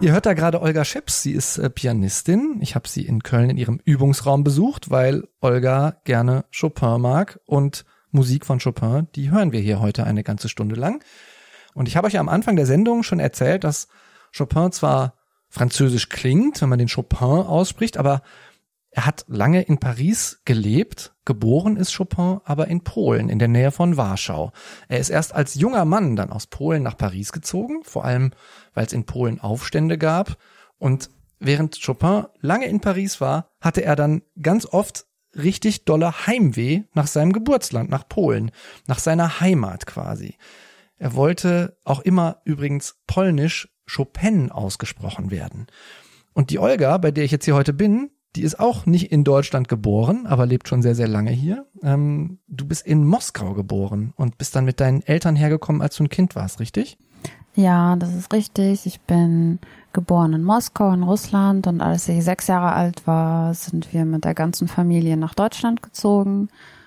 Ihr hört da gerade Olga Scheps, sie ist Pianistin. Ich habe sie in Köln in ihrem Übungsraum besucht, weil Olga gerne Chopin mag und Musik von Chopin, die hören wir hier heute eine ganze Stunde lang. Und ich habe euch ja am Anfang der Sendung schon erzählt, dass Chopin zwar französisch klingt, wenn man den Chopin ausspricht, aber er hat lange in Paris gelebt. Geboren ist Chopin aber in Polen, in der Nähe von Warschau. Er ist erst als junger Mann dann aus Polen nach Paris gezogen, vor allem, weil es in Polen Aufstände gab. Und während Chopin lange in Paris war, hatte er dann ganz oft richtig dolle Heimweh nach seinem Geburtsland, nach Polen, nach seiner Heimat quasi. Er wollte auch immer übrigens polnisch Chopin ausgesprochen werden. Und die Olga, bei der ich jetzt hier heute bin, die ist auch nicht in Deutschland geboren, aber lebt schon sehr, sehr lange hier. Du bist in Moskau geboren und bist dann mit deinen Eltern hergekommen, als du ein Kind warst, richtig? Ja, das ist richtig. Ich bin geboren in Moskau in Russland und als ich 6 Jahre alt war, sind wir mit der ganzen Familie nach Deutschland gezogen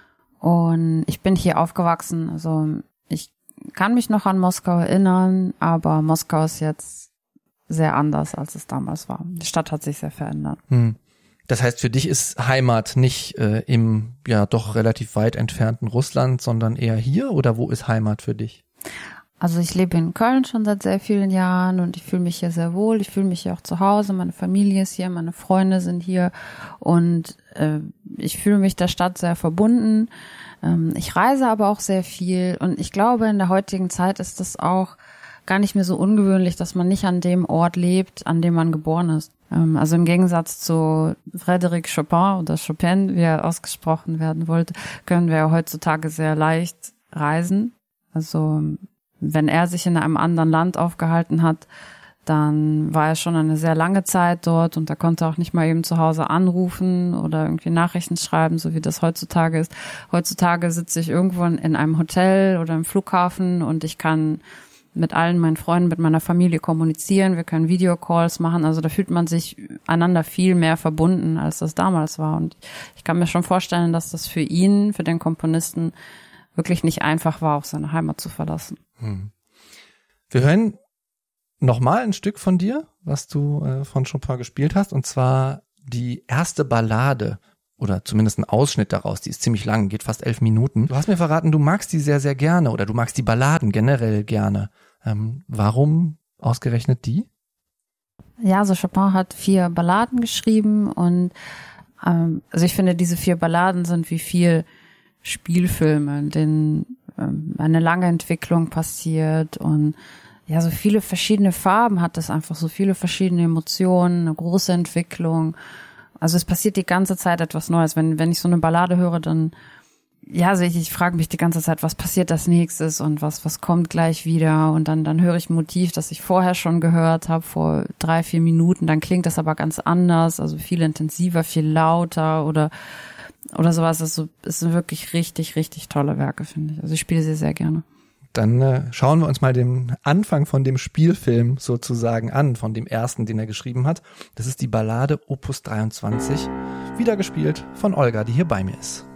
und ich bin hier aufgewachsen. Also ich kann mich noch an Moskau erinnern, aber Moskau ist jetzt sehr anders, als es damals war. Die Stadt hat sich sehr verändert. Das heißt, für dich ist Heimat nicht im ja doch relativ weit entfernten Russland, sondern eher hier, oder wo ist Heimat für dich? Also ich lebe in Köln schon seit sehr vielen Jahren und ich fühle mich hier sehr wohl. Ich fühle mich hier auch zu Hause. Meine Familie ist hier, meine Freunde sind hier und ich fühle mich der Stadt sehr verbunden. Ich reise aber auch sehr viel und ich glaube, in der heutigen Zeit ist das auch gar nicht mehr so ungewöhnlich, dass man nicht an dem Ort lebt, an dem man geboren ist. Also im Gegensatz zu Frédéric Chopin oder Chopin, wie er ausgesprochen werden wollte, können wir ja heutzutage sehr leicht reisen. Also wenn er sich in einem anderen Land aufgehalten hat, dann war er schon eine sehr lange Zeit dort und er konnte auch nicht mal eben zu Hause anrufen oder irgendwie Nachrichten schreiben, so wie das heutzutage ist. Heutzutage sitze ich irgendwo in einem Hotel oder im Flughafen und ich kann mit allen meinen Freunden, mit meiner Familie kommunizieren, wir können Videocalls machen, also da fühlt man sich einander viel mehr verbunden, als das damals war. Und ich kann mir schon vorstellen, dass das für ihn, für den Komponisten, wirklich nicht einfach war, auch seine Heimat zu verlassen. Wir hören nochmal ein Stück von dir, was du von Chopin gespielt hast, und zwar die erste Ballade, oder zumindest ein Ausschnitt daraus, die ist ziemlich lang, geht fast 11 Minuten. Du hast mir verraten, du magst die sehr, sehr gerne, oder du magst die Balladen generell gerne. Warum ausgerechnet die? Ja, also Chopin hat 4 Balladen geschrieben und also ich finde, diese 4 Balladen sind wie 4 Spielfilme, in denen eine lange Entwicklung passiert und ja, so viele verschiedene Farben hat es einfach, so viele verschiedene Emotionen, eine große Entwicklung. Also es passiert die ganze Zeit etwas Neues. Wenn ich so eine Ballade höre, dann ja, also ich frage mich die ganze Zeit, was passiert als nächstes und was kommt gleich wieder, und dann höre ich ein Motiv, das ich vorher schon gehört habe, vor 3-4 Minuten, dann klingt das aber ganz anders, also viel intensiver, viel lauter oder sowas. Also es sind wirklich richtig, richtig tolle Werke, finde ich. Also ich spiele sie sehr gerne. Dann schauen wir uns mal den Anfang von dem Spielfilm sozusagen an, von dem ersten, den er geschrieben hat. Das ist die Ballade Opus 23, wieder gespielt von Olga, die hier bei mir ist.